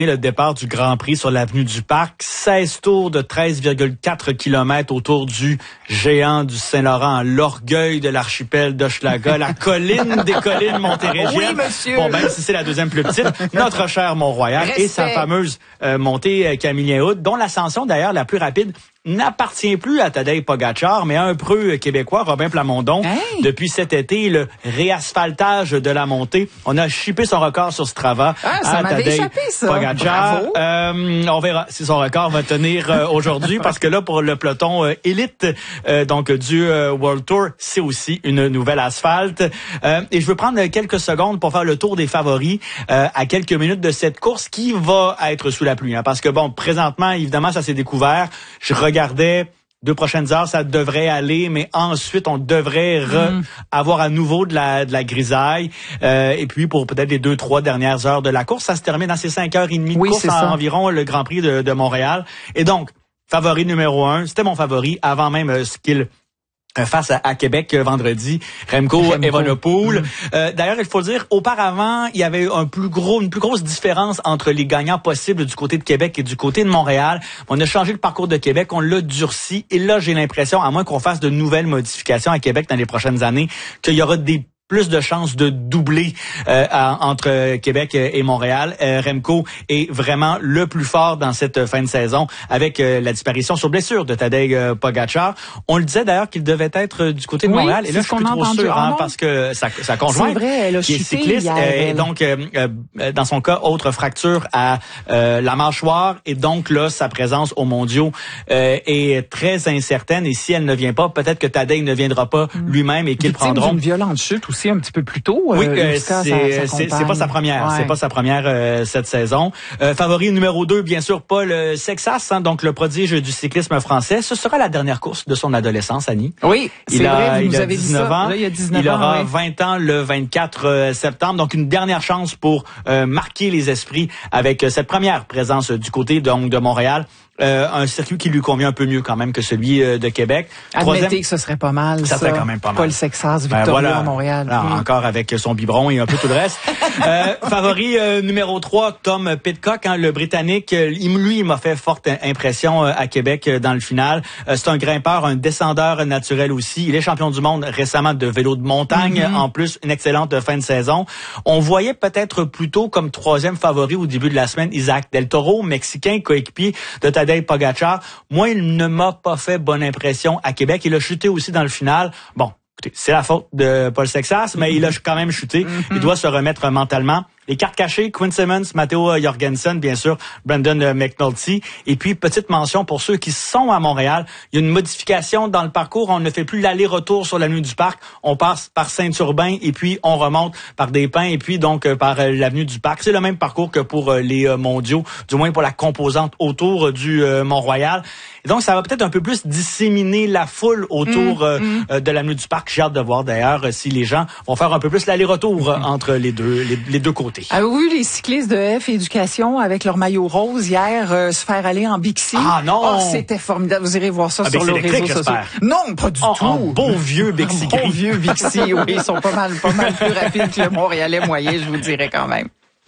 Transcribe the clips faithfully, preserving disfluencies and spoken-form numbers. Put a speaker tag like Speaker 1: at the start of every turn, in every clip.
Speaker 1: Le départ du Grand Prix sur l'avenue du Parc, seize tours de treize virgule quatre kilomètres autour du géant du Saint-Laurent, l'orgueil de l'archipel d'Hochelaga, la colline des collines montérégiennes.
Speaker 2: Oui, monsieur.
Speaker 1: Bon, même si c'est la deuxième plus petite, notre cher Mont-Royal et sa fameuse euh, montée euh, Camillien-Hood, dont l'ascension d'ailleurs la plus rapide n'appartient plus à Tadej Pogačar, mais à un preux québécois, Robin Plamondon. Hey. Depuis cet été, le réasphaltage de la montée. On a chippé son record sur Strava
Speaker 2: ah, ça
Speaker 1: à Tadej
Speaker 2: échappé, ça.
Speaker 1: Pogačar. Euh, on verra si son record va tenir euh, aujourd'hui, parce que là, pour le peloton euh, élite euh, donc du euh, World Tour, c'est aussi une nouvelle asphalte. Euh, et je veux prendre quelques secondes pour faire le tour des favoris euh, à quelques minutes de cette course qui va être sous la pluie. Hein, parce que bon, présentement, évidemment, ça s'est découvert. Je regardais deux prochaines heures, ça devrait aller, mais ensuite, on devrait re- mm. avoir à nouveau de la, de la grisaille. Euh, et puis, pour peut-être les deux, trois dernières heures de la course, ça se termine dans ces cinq heures et demie de
Speaker 2: oui,
Speaker 1: course
Speaker 2: à
Speaker 1: environ, le Grand Prix de, de Montréal. Et donc, favori numéro un, c'était mon favori avant même euh, ce qu'il face à, à Québec euh, vendredi, Remco, Remco. Evenepoel. Mmh. Euh, d'ailleurs, il faut dire, auparavant, il y avait un plus gros, une plus grosse différence entre les gagnants possibles du côté de Québec et du côté de Montréal. On a changé le parcours de Québec, on l'a durci, et là, j'ai l'impression, à moins qu'on fasse de nouvelles modifications à Québec dans les prochaines années, qu'il y aura des plus de chances de doubler euh, à, entre Québec et Montréal. Euh, Remco est vraiment le plus fort dans cette fin de saison avec euh, la disparition sur blessure de Tadej euh, Pogačar. On le disait d'ailleurs qu'il devait être du côté de
Speaker 2: oui,
Speaker 1: Montréal. Et là, je suis plus trop sûr hein, parce que sa, sa conjointe,
Speaker 2: vrai,
Speaker 1: qui est cycliste, hier, euh, et donc euh, euh, dans son cas, autre fracture à euh, la mâchoire. Et donc là, sa présence aux mondiaux euh, est très incertaine. Et si elle ne vient pas, peut-être que Tadej ne viendra pas mm. lui-même et qu'ils prendront
Speaker 2: une violente chute aussi un petit peu plus tôt.
Speaker 1: Oui,
Speaker 2: euh,
Speaker 1: euh, c'est, c'est, c'est pas sa première. Ouais. C'est pas sa première euh, cette saison. Euh, favori numéro deux, bien sûr, Paul Sexas, hein, donc le prodige du cyclisme français. Ce sera la dernière course de son adolescence, Annie.
Speaker 2: Oui, c'est
Speaker 1: il a,
Speaker 2: vrai, vous
Speaker 1: il
Speaker 2: nous
Speaker 1: a
Speaker 2: avez
Speaker 1: dix-neuf
Speaker 2: dit ça.
Speaker 1: ans.
Speaker 2: Là, il, a dix-neuf
Speaker 1: il
Speaker 2: ans,
Speaker 1: aura
Speaker 2: ouais.
Speaker 1: vingt ans le vingt-quatre septembre. Donc, une dernière chance pour euh, marquer les esprits avec cette première présence du côté donc, de Montréal. Euh, un circuit qui lui convient un peu mieux quand même que celui euh, de Québec.
Speaker 2: Admettez Troisième... que ce serait pas mal, ça.
Speaker 1: Ça serait quand même pas mal.
Speaker 2: Paul Sexas, victorieux ben voilà. à Montréal.
Speaker 1: Alors, mmh. Encore avec son biberon et un peu tout le reste. euh, favori euh, numéro trois, Tom Pidcock, hein, le Britannique. Il, lui, il m'a fait forte impression euh, à Québec euh, dans le final. Euh, c'est un grimpeur, un descendeur naturel aussi. Il est champion du monde récemment de vélo de montagne. Mmh. En plus, une excellente fin de saison. On voyait peut-être plutôt comme troisième favori au début de la semaine Isaac Del Toro, mexicain, coéquipier de Tadej Pogačar. Moi, il ne m'a pas fait bonne impression à Québec. Il a chuté aussi dans le final. Bon, écoutez, c'est la faute de Paul Sexas, mais mm-hmm. il a quand même chuté. Mm-hmm. Il doit se remettre mentalement. Les cartes cachées, Quinn Simmons, Matteo Jorgensen, bien sûr, Brandon McNulty. Et puis, petite mention pour ceux qui sont à Montréal. Il y a une modification dans le parcours. On ne fait plus l'aller-retour sur l'avenue du Parc. On passe par Saint-Urbain et puis on remonte par des Pins et puis donc euh, par euh, l'avenue du Parc. C'est le même parcours que pour euh, les euh, mondiaux, du moins pour la composante autour euh, du euh, Mont-Royal. Et donc, ça va peut-être un peu plus disséminer la foule autour mmh, euh, mmh. de l'avenue du Parc. J'ai hâte de voir d'ailleurs si les gens vont faire un peu plus l'aller-retour mmh. entre les deux, les, les deux côtés.
Speaker 2: Avez-vous vu les cyclistes de F Éducation avec leur maillot rose hier euh, se faire aller en Bixi?
Speaker 1: Ah non!
Speaker 2: Oh, c'était formidable. Vous irez voir ça
Speaker 1: ah,
Speaker 2: sur les réseaux sociaux. Non, pas du
Speaker 1: oh,
Speaker 2: tout.
Speaker 1: Un bon vieux Bixi.
Speaker 2: Un bon vieux Bixi, oui. Ils sont pas mal, pas mal plus rapides que le Montréalais moyen, je vous dirais quand même.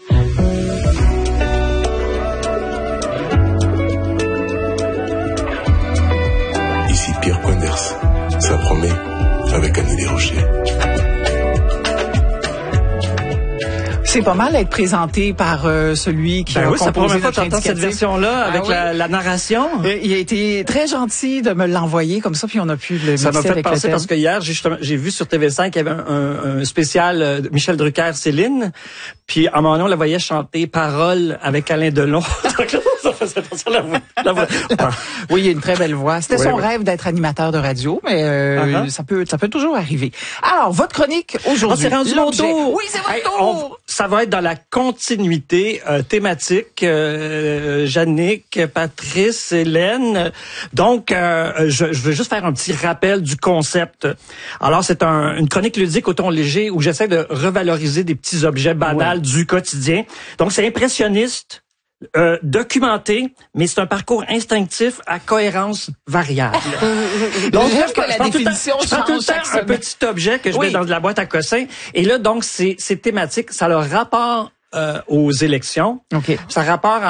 Speaker 3: Ici Pierre Poinders. Ça promet avec Annie Desrochers.
Speaker 2: C'est pas mal être présenté par euh, celui qui
Speaker 4: ben
Speaker 2: a
Speaker 4: oui,
Speaker 2: composé
Speaker 4: notre
Speaker 2: indicatif.
Speaker 4: Cette version-là avec ah, oui. la, la narration.
Speaker 2: Euh, il a été très gentil de me l'envoyer comme ça, puis on a pu le
Speaker 4: Ça m'a fait
Speaker 2: avec
Speaker 4: penser parce que hier, j'ai, j'ai vu sur T V cinq qu'il y avait un, un, un spécial euh, Michel Drucker-Céline, puis à un moment donné, on la voyait chanter Paroles avec Alain Delon. Ça faisait penser à la voix. La voix.
Speaker 2: Oui, il a une très belle voix. C'était oui, son
Speaker 4: oui.
Speaker 2: rêve d'être animateur de radio, mais euh, uh-huh. ça peut ça peut toujours arriver. Alors, votre chronique aujourd'hui.
Speaker 4: Oh, c'est rendu mon tour.
Speaker 2: Oui, c'est votre
Speaker 4: hey,
Speaker 2: tour.
Speaker 4: On, ça va être dans la continuité euh, thématique. Euh, Jannick, Patrice, Hélène. Donc, euh, je, je veux juste faire un petit rappel du concept. Alors, c'est un, une chronique ludique au ton léger où j'essaie de revaloriser des petits objets banals oui. du quotidien. Donc, c'est impressionniste. Euh, documenté, mais c'est un parcours instinctif à cohérence variable.
Speaker 2: Donc, là, je, je prends tout le temps,
Speaker 4: je prends tout le temps un petit objet que je oui. mets dans de la boîte à cossins. Et là, donc, c'est, c'est thématique. Ça a le rapport euh, aux élections.
Speaker 2: Okay.
Speaker 4: Ça a rapport